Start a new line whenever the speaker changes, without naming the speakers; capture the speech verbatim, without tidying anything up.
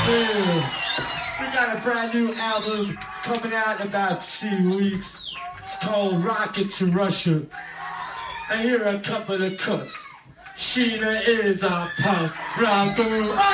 Yeah. We got a brand new album coming out in about two weeks. It's called Rocket to Russia. And here are a couple of cuts. Sheena is a punk rocker.